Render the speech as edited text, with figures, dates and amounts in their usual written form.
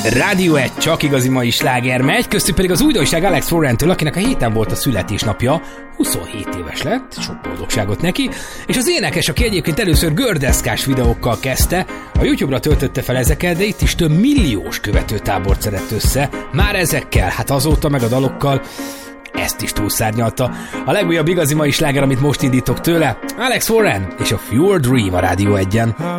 Rádió 1 csak igazi mai sláger megy, köztük pedig az újdonság Alex Warrentől, akinek a héten volt a születésnapja, 27 éves lett, sok boldogságot neki, és az énekes, aki egyébként először gördeszkás videókkal kezdte, a YouTube-ra töltötte fel ezeket, de itt is több milliós követőtábort szedett össze, már ezekkel, hát azóta meg a dalokkal, ezt is túlszárnyalta. A legújabb igazi mai sláger, amit most indítok tőle, Alex Warren és a Your Dream a Rádió 1-en.